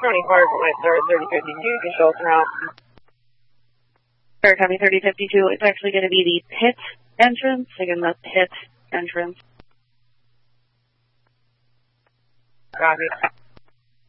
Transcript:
24, point 3052, control surround. Copy 3052, it's actually going to be the pit entrance, again the pit entrance. Copy.